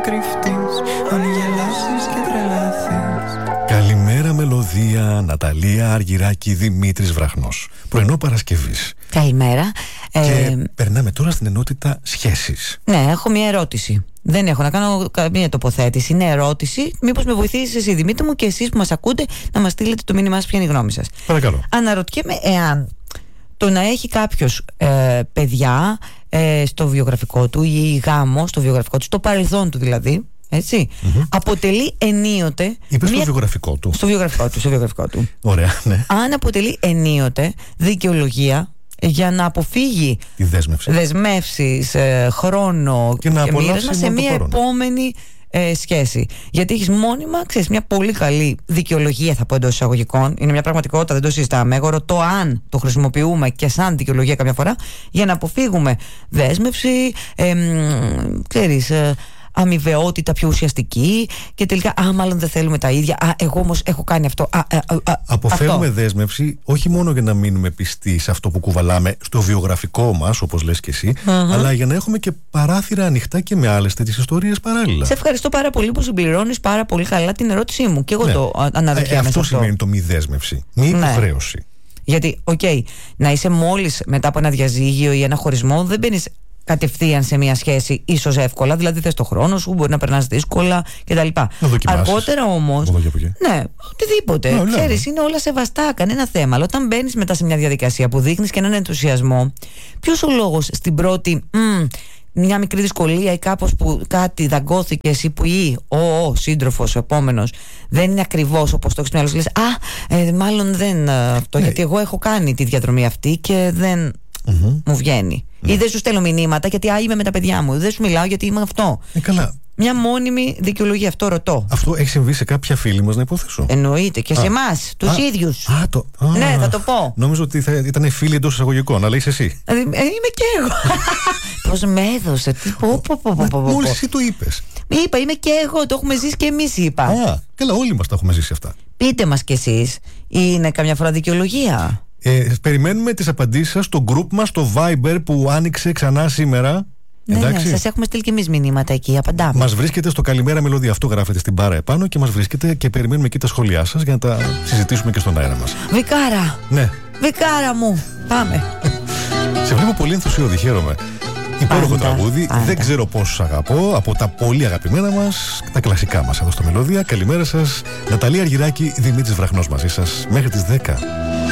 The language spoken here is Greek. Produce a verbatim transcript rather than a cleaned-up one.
κρυφτείς, αν γελάσεις και τρελαθείς. Καλημέρα μελωδία, Ναταλία Αργυράκη, Δημήτρης Βραχνός. Πρωινό Παρασκευής. Καλημέρα. Και ε, περνάμε τώρα στην ενότητα σχέσεις. Ναι, έχω μια ερώτηση. Δεν έχω να κάνω καμία τοποθέτηση. Είναι ερώτηση. Μήπως με βοηθήσεις εσύ, Δημήτρη μου, και εσείς που μας ακούτε, να μας στείλετε το μήνυμά σας, ποια είναι η γνώμη σας. Παρακαλώ. Αναρωτιέμαι εάν το να έχει κάποιος ε, παιδιά ε, στο βιογραφικό του ή γάμο στο βιογραφικό του, στο παρελθόν του δηλαδή, έτσι, mm-hmm. αποτελεί ενίοτε. Είπες μια... στο βιογραφικό του. Στο βιογραφικό του, στο βιογραφικό του. Ωραία, ναι. Αν αποτελεί ενίοτε δικαιολογία για να αποφύγει τη δέσμευση. δεσμεύσεις, ε, χρόνο και να απολαύσει σε μια επόμενη ε, σχέση. Γιατί έχεις μόνιμα, ξέρεις, μια πολύ καλή δικαιολογία, θα πω εντός εισαγωγικών. Είναι μια πραγματικότητα, δεν το συζητάμε. Εγώ ρωτώ αν το χρησιμοποιούμε και σαν δικαιολογία κάποια φορά για να αποφύγουμε δέσμευση, ε, ξέρεις, ε, αμοιβαιότητα πιο ουσιαστική και τελικά, α, μάλλον δεν θέλουμε τα ίδια. Α, εγώ όμως έχω κάνει αυτό. Α, α, α, Αποφεύγουμε αυτό. δέσμευση όχι μόνο για να μείνουμε πιστοί σε αυτό που κουβαλάμε στο βιογραφικό μας, όπως λες και εσύ, uh-huh. αλλά για να έχουμε και παράθυρα ανοιχτά και με άλλες τέτοιες ιστορίες παράλληλα. Σε ευχαριστώ πάρα πολύ που συμπληρώνεις πάρα πολύ καλά την ερώτησή μου. Και εγώ ναι. το αναρωτιέμαι. Ε, αυτό σημαίνει το μη δέσμευση, μη υποχρέωση. Ναι. Γιατί, οκ, okay, να είσαι μόλις μετά από ένα διαζύγιο ή ένα χωρισμό, δεν μπαίνεις κατευθείαν σε μια σχέση ίσως εύκολα, δηλαδή θες το χρόνο σου, μπορεί να περνάς δύσκολα κτλ. Αργότερα όμως, ναι, οτιδήποτε, ναι, ξέρεις, είναι όλα σεβαστά, κανένα θέμα. Αλλά όταν μπαίνεις μετά σε μια διαδικασία που δείχνεις και έναν ενθουσιασμό, ποιος ο λόγος στην πρώτη μ, μια μικρή δυσκολία ή κάπως που κάτι δαγκώθηκες ή που ή ο, ο σύντροφος, ο επόμενος δεν είναι ακριβώς όπως το έχεις μυαλό σου, λες α, ε, μάλλον δεν αυτό, ναι. γιατί εγώ έχω κάνει τη διαδρομή αυτή και δεν mm-hmm. μου βγαίνει. Mm. Ή δεν σου στέλνω μηνύματα γιατί α, είμαι με τα παιδιά μου. Δεν σου μιλάω γιατί είμαι αυτό. Ε, καλά. Μια μόνιμη δικαιολογία, αυτό ρωτώ. Αυτό έχει συμβεί σε κάποια φίλη μας, να υποθέσω. Εννοείται και α. σε εμάς, τους α. ίδιους. Α, το... α. Ναι, θα το πω. Νόμιζα ότι θα ήταν φίλοι εντός εισαγωγικών, αλλά είσαι εσύ. Ε, είμαι και εγώ. Πώς με έδωσε. Τι... Πω, πω, πω, πω, πω. Μόλις εσύ το είπες. Είπα, είμαι και εγώ. Το έχουμε ζήσει και εμείς, είπα. Α, καλά, όλοι μας τα έχουμε ζήσει αυτά. Πείτε μας κι εσείς, είναι καμιά φορά δικαιολογία? Ε, περιμένουμε τις απαντήσεις σας στο group μας, στο Viber που άνοιξε ξανά σήμερα. Ναι, εντάξει. Ναι, σας έχουμε στείλει και εμείς μηνύματα εκεί, απαντάμε. Μας βρίσκεται στο Καλημέρα Μελωδία, αυτό γράφετε στην μπάρα επάνω και μας βρίσκεται και περιμένουμε εκεί τα σχόλιά σας για να τα συζητήσουμε και στον αέρα μας. Βικάρα! Ναι. Βικάρα μου! Πάμε! Σε βλέπω πολύ ενθουσιώδη, χαίρομαι. Υπέροχο τραγούδι, πάντα. Δεν ξέρω πόσους αγαπώ, από τα πολύ αγαπημένα μας, τα κλασικά μας εδώ στο Μελωδία. Καλημέρα σας, Ναταλία Αργυράκη, Δημήτρης Βραχνός μαζί σας μέχρι τις δέκα.